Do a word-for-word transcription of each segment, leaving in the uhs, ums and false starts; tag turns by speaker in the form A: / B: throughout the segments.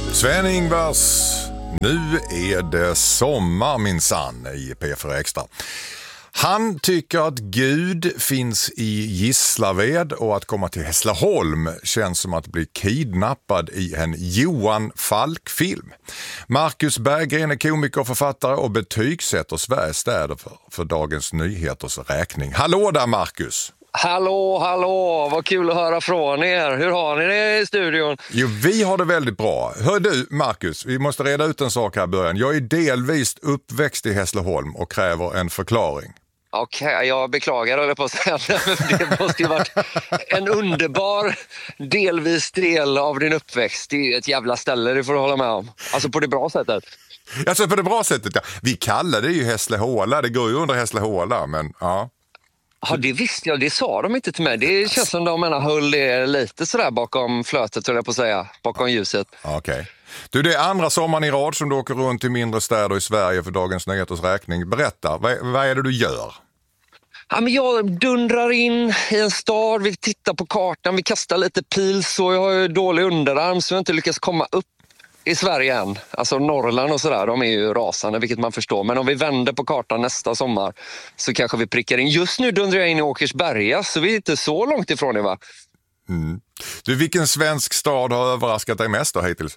A: Sven-Ingvars, nu är det sommar minsann i P fyra Extra. Han tycker att Gud finns i Gislaved och att komma till Hässleholm känns som att bli kidnappad i en Johan Falk-film. Marcus Berggren är komiker och författare och betygsätter Sveriges städer för, för Dagens Nyheters räkning. Hallå där Marcus!
B: Hallå, hallå, vad kul att höra från er. Hur har ni det i studion?
A: Jo, vi har det väldigt bra. Hör du, Marcus, vi måste reda ut en sak här i början. Jag är delvis uppväxt i Hässleholm och kräver en förklaring.
B: Okej, okay, jag beklagar eller på att säga. Det måste ju varit en underbar delvis del av din uppväxt. Det är ju ett jävla ställe, det får du hålla med om. Alltså på det bra sättet.
A: Alltså på det bra sättet, ja. Vi kallar det ju Hässleholm, det går ju under Hässleholm, men ja.
B: Ja, det visste jag. Det sa de inte till mig. Det känns som de menar, höll det lite sådär bakom flötet, höll jag på att säga. Bakom ljuset.
A: Okej. Okay. Du, det är andra sommaren i rad som du åker runt i mindre städer i Sverige för Dagens Nyheters räkning. Berätta, vad, vad är det du gör?
B: Ja, men jag dundrar in i en stad, vi tittar på kartan, vi kastar lite pils och jag har ju dålig underarm så jag har inte lyckats komma upp i Sverige än. Alltså Norrland och sådär, de är ju rasande vilket man förstår. Men om vi vänder på kartan nästa sommar så kanske vi prickar in. Just nu dundrar jag in i Åkersberga så vi är inte så långt ifrån det, va?
A: Mm. Du, vilken svensk stad har överraskat dig mest då hittills?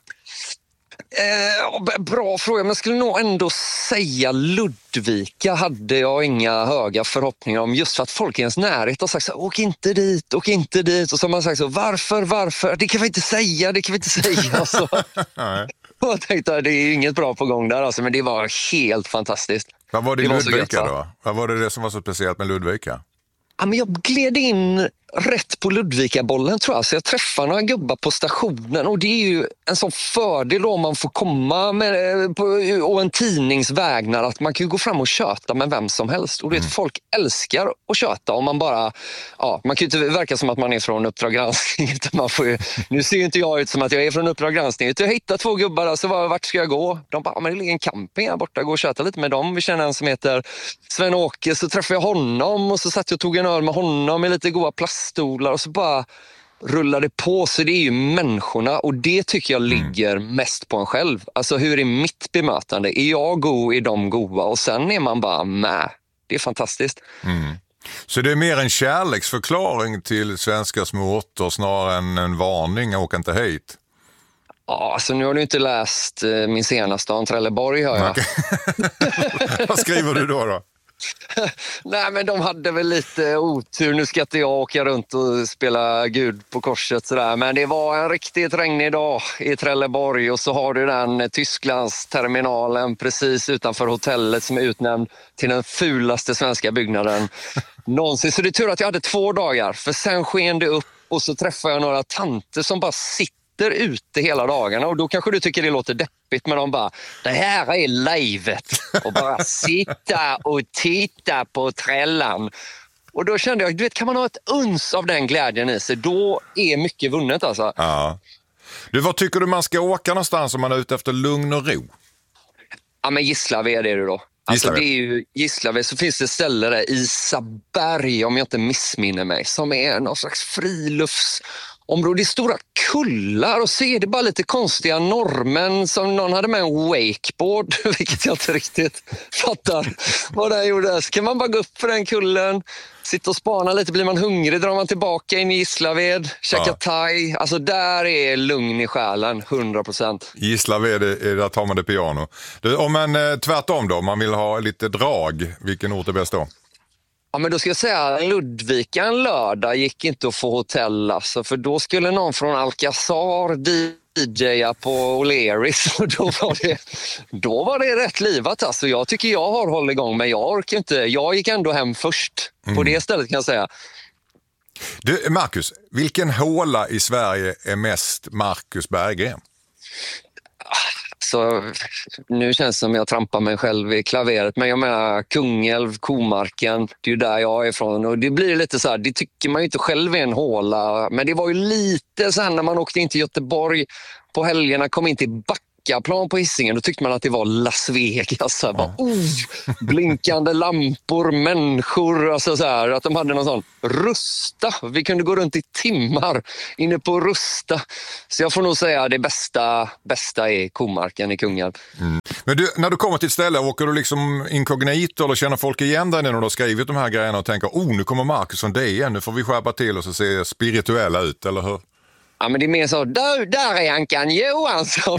B: Eh, bra fråga, men jag skulle nog ändå säga Ludvika hade jag inga höga förhoppningar om just för att folk i ens närhet har sagt så, åk inte dit, åk inte dit och så har man sagt så, varför, varför, det kan vi inte säga, det kan vi inte säga så. Och jag tänkte att det är inget bra på gång där alltså, men det var helt fantastiskt.
A: Vad var det i Ludvika då? Vad var det, det som var så speciellt med Ludvika?
B: Ja, men jag gled in rätt på Ludvika-bollen tror jag. Så jag träffade några gubbar på stationen och det är ju en sån fördel då om man får komma med, på, och en tidningsvägnar att man kan gå fram och köta med vem som helst. Och det är mm. folk älskar att köta om man bara, ja, man kan ju inte verka som att man är från Uppdrag granskning. Man får ju, nu ser ju inte jag ut som att jag är från Uppdrag granskning. Jag hittade två gubbar där så var, vart ska jag gå? De bara, men det ligger en camping här borta, gå och köta lite med dem. Vi känner en som heter Sven-Åke, så träffade jag honom och så satt jag och tog en öl med honom med lite goda plaststolar och så bara rullade på. Så det är ju människorna och det tycker jag ligger mest på en själv. Alltså hur är mitt bemötande? Är jag god, är de goda? Och sen är man bara med. Det är fantastiskt. Mm.
A: Så det är mer en kärleksförklaring till svenska små orter snarare än en varning, åka inte hit?
B: Ja, alltså nu har du inte läst eh, min senaste om Trelleborg, hör jag. Okay.
A: Vad skriver du då då?
B: Nej, men de hade väl lite otur. Nu ska inte jag åka runt och spela Gud på korset sådär. Men det var en riktigt regnig dag i Trelleborg och så har du den Tysklands terminalen precis utanför hotellet som är utnämnd till den fulaste svenska byggnaden någonsin. Så det är tur att jag hade två dagar för sen sken det upp och så träffade jag några tanter som bara sitter ute hela dagarna och då kanske du tycker det låter deppigt men de bara, det här är livet och bara sitta och titta på trällan och då kände jag, du vet, kan man ha ett uns av den glädjen i sig, då är mycket vunnet alltså. Ja.
A: Du, vad tycker du man ska åka någonstans om man är ute efter lugn och ro?
B: Ja, men Gislaved är det då. Alltså det är ju Gislaved, så finns det ställen där, Isaberg om jag inte missminner mig, som är någon slags friluftsområde. Det är stora kullar och så är det bara lite konstiga norrmän som någon hade med en wakeboard, vilket jag inte riktigt fattar vad det gjorde. Så kan man bara gå upp för den kullen, sitta och spana lite, blir man hungrig drar man tillbaka in i Gislaved, käka ja. thai. Alltså där är lugn i själen, hundra procent.
A: Gislaved, där tar man det piano. Du, om man eh, tvärtom då, man vill ha lite drag, vilken ort är bäst då?
B: Ja, men då ska jag säga Ludvika en lördag gick inte att få hotell alltså, för då skulle någon från Alcazar D J:a på O'Learys och då var det, då var det rätt livat alltså. Jag tycker jag har hållit igång men jag orkar inte. Jag gick ändå hem först mm. på det stället kan jag säga.
A: Du, Marcus, vilken håla i Sverige är mest Marcus Berggren?
B: Så nu känns det som jag trampar mig själv i klaveret, men jag menar Kungälv, Komarken, det är ju där jag är ifrån och det blir lite så här, det tycker man ju inte själv är en håla, men det var ju lite så här när man åkte in till Göteborg på helgerna, kom in till Backaplan på Hisingen, då tyckte man att det var Las Vegas. Så här, bara, oh, blinkande lampor, människor, alltså så här, att de hade någon sån Rusta. Vi kunde gå runt i timmar inne på Rusta. Så jag får nog säga att det bästa, bästa är Komarken i Kungälv.
A: Mm. Men du, när du kommer till ett ställe, åker du liksom inkognito eller känner folk igen dig när du har skrivit de här grejerna och tänker, oh, nu kommer Marcus från D N, nu får vi skärpa till och så se spirituella ut, eller hur?
B: Ja, men det är mer så, där, där är Ankan Johansson.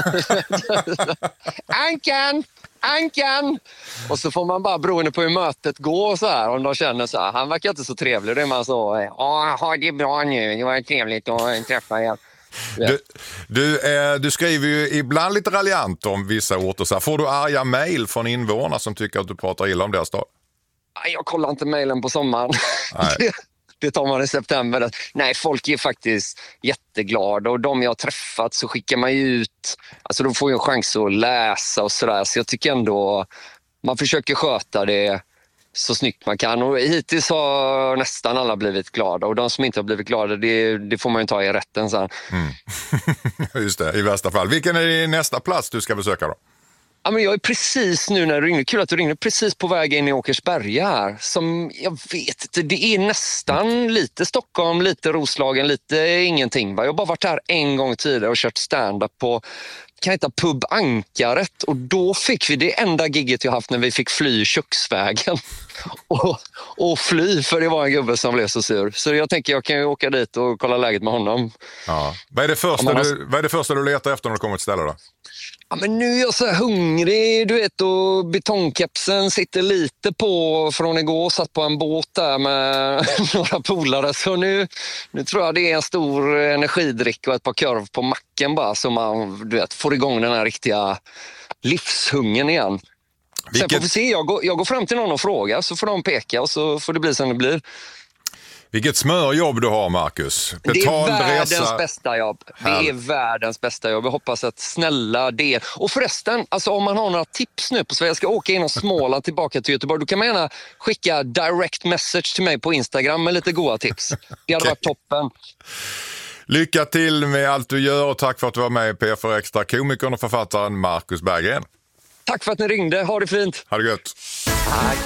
B: Ankan, Ankan. Och så får man bara, beroende på hur mötet går så här, om de känner så här, han verkar inte så trevlig, då är man så, ja, det är bra nu, det var trevligt att träffa er.
A: Du, du, eh, du skriver ju ibland lite raljant om vissa orter. Så här, får du arga mejl från invånare som tycker att du pratar illa om deras stad?
B: Jag kollar inte mejlen på sommaren.
A: Nej.
B: Det tar man i september. Nej, folk är faktiskt jätteglada, och de jag har träffat så skickar man ju ut, alltså de får ju en chans att läsa och sådär, så jag tycker ändå man försöker sköta det så snyggt man kan, och hittills har nästan alla blivit glada, och de som inte har blivit glada, det, det får man ju ta i rätten sen.
A: Mm. Just det, i värsta fall. Vilken är nästa plats du ska besöka då?
B: Ja, men jag är precis nu när du ringde, kul att du ringde, precis på väg in i Åkersberga här. Som, jag vet inte, det är nästan lite Stockholm, lite Roslagen, lite ingenting. Jag har bara varit här en gång tidigare och kört stand-up på, kan heta Pub Ankaret, och då fick vi det enda gigget jag haft när vi fick fly köksvägen och, och fly, för det var en gubbe som blev så sur. Så jag tänker jag kan ju åka dit och kolla läget med honom.
A: Ja. Vad är det första,
B: har...
A: du, vad är det första du letar efter när du kommer till ställe då?
B: Ja, men nu är jag så här hungrig, du vet, och betongkepsen sitter lite på från igår, satt på en båt där med några polare, så nu, nu tror jag det är en stor energidrick och ett par korv på macken bara, så man, du vet, får igång den här riktiga livshungern igen. Vilket... Sen får vi se, jag går, jag går fram till någon och frågar, så får de peka och så får det bli som det blir.
A: Vilket smörjobb du har, Marcus.
B: Betald det är världens resa. bästa jobb. Det är världens bästa jobb. Jag hoppas att snälla det. Och förresten, alltså om man har några tips nu på Sverige, jag ska åka inom Småland tillbaka till Göteborg, då kan man gärna skicka direct message till mig på Instagram med lite goda tips. Det hade okay. varit toppen.
A: Lycka till med allt du gör, och tack för att du var med i P F Extra. Komikern och författaren Marcus Berggren.
B: Tack för att ni ringde. Ha det fint.
A: Ha det gött.
B: Tack.